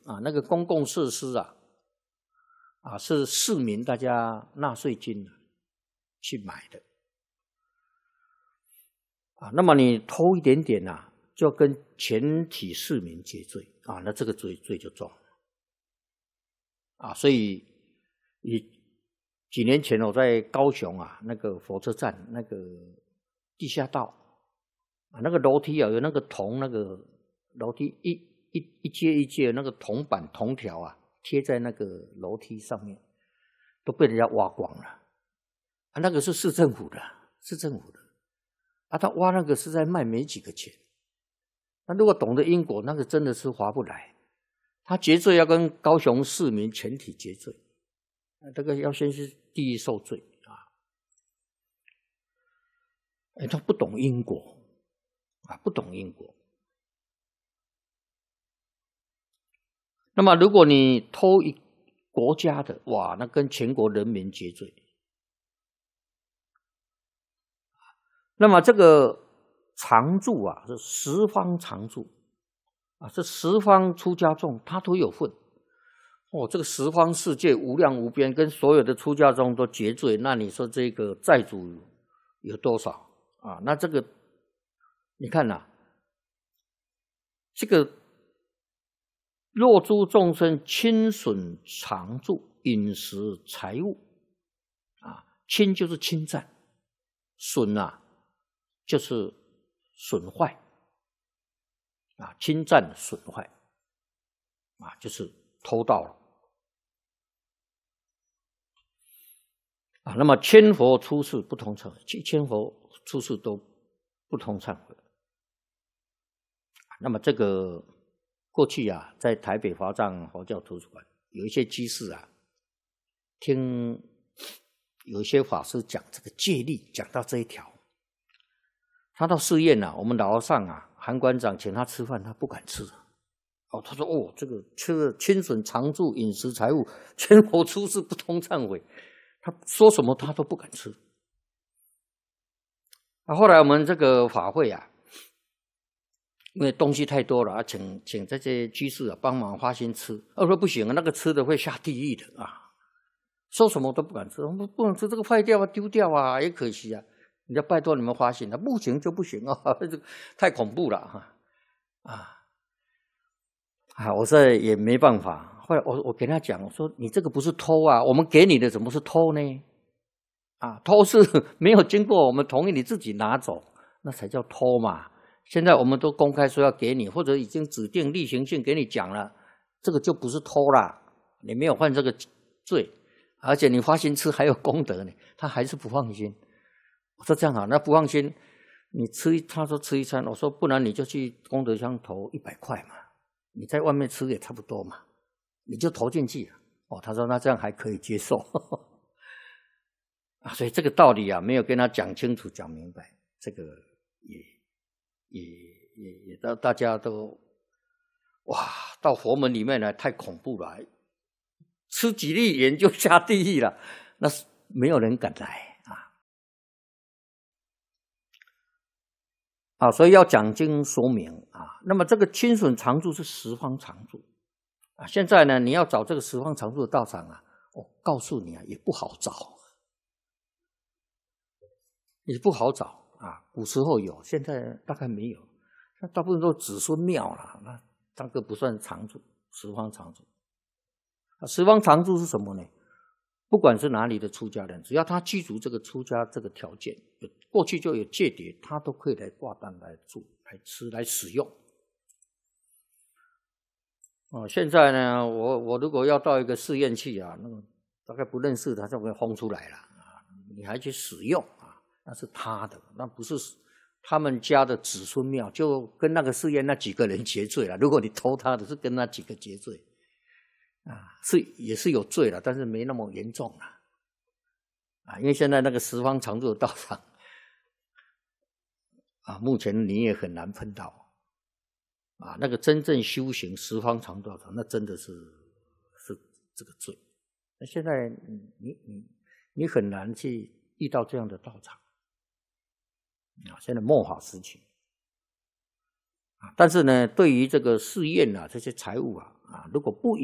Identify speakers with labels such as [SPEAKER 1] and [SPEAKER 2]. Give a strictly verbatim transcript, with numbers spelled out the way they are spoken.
[SPEAKER 1] 啊，那个公共设施啊，啊是市民大家纳税金去买的啊。那么你偷一点点啊，就跟全体市民结罪啊，那这个罪罪就重啊。所以你几年前我在高雄啊，那个火车站那个地下道啊，那个楼梯啊有那个铜那个楼梯一一一阶一阶那个铜板铜条啊，贴在那个楼梯上面，都被人家挖光了啊。那个是市政府的，市政府的啊，他挖那个是在卖没几个钱。那如果懂得因果，那个真的是划不来。他结罪要跟高雄市民全体结罪，那这个要先是地狱受罪啊。哎，他不懂因果啊，不懂因果。那么如果你偷一国家的，哇，那跟全国人民结罪。那么这个常住啊，是十方常住啊，这十方出家众他都有份哦。这个十方世界无量无边，跟所有的出家众都结罪，那你说这个债主有多少啊？那这个你看呐、啊，这个若诸众生侵损常住饮食财物啊，侵就是侵占，损啊就是损坏啊，侵占损坏啊，就是偷盗了啊。那么千佛出世不同忏悔，千佛出世都不同忏悔。那么这个过去啊，在台北华藏佛教图书馆有一些居士啊，听有一些法师讲这个戒律，讲到这一条，他到寺院啊，我们老和尚啊，韩馆长请他吃饭，他不敢吃。哦，他说哦，这个吃了侵损常住饮食财物，千佛出世不通忏悔，他说什么他都不敢吃。啊，后来我们这个法会啊，因为东西太多了啊，请请这些居士啊帮忙花心吃。我说不行啊，那个吃的会下地狱的啊，说什么都不敢吃，我们不能吃，这个坏掉啊，丢掉啊，也可惜啊。你要拜托你们花心，那不行就不行啊，这太恐怖了哈啊啊！我这也没办法。后来我我跟他讲，我说你这个不是偷啊，我们给你的怎么是偷呢？啊，偷是没有经过我们同意，你自己拿走，那才叫偷嘛。现在我们都公开说要给你，或者已经指定例行性给你讲了，这个就不是偷啦，你没有犯这个罪，而且你花心吃还有功德呢，他还是不放心。我说这样好，那不放心，你吃一，他说吃一餐，我说不然你就去功德箱投一百块嘛，你在外面吃也差不多嘛，你就投进去。哦，他说那这样还可以接受啊，所以这个道理啊，没有跟他讲清楚、讲明白，这个也也也也到大家都哇，到佛门里面来太恐怖了，吃几粒盐就下地狱了，那是没有人敢来。啊，所以要讲经说明啊。那么这个侵损常住是十方常住啊。现在呢，你要找这个十方常住的道场啊，我告诉你啊，也不好找，也不好找啊。古时候有，现在大概没有，那大部分都子孙庙了，那那个不算常住，十方常住。啊，十方常住是什么呢？不管是哪里的出家人，只要他具足这个出家这个条件，过去就有戒牒，他都可以来挂单来住、来吃、来使用。哦，现在呢，我我如果要到一个寺院去啊，那个大概不认识他就会轰出来了啊，你还去使用啊，那是他的，那不是他们家的子孙庙，就跟那个寺院那几个人结罪了。如果你偷他的，是跟那几个结罪。啊，是也是有罪了，但是没那么严重了，啊，因为现在那个十方常住的道场，啊，目前你也很难碰到，啊，那个真正修行十方常住道场，那真的是是这个罪。那现在你你你很难去遇到这样的道场，啊，现在末法时期，啊，但是呢，对于这个寺院啊这些财物啊。 啊，如果不